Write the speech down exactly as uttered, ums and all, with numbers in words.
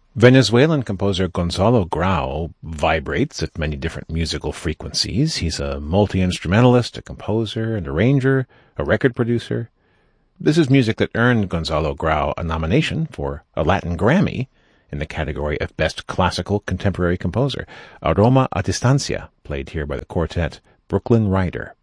Venezuelan composer Gonzalo Grau vibrates at many different musical frequencies. He's a multi-instrumentalist, a composer, and arranger, a record producer. This is music that earned Gonzalo Grau a nomination for a Latin Grammy in the category of Best Classical Contemporary Composer. Aroma a Distancia, played here by the quartet Brooklyn Rider.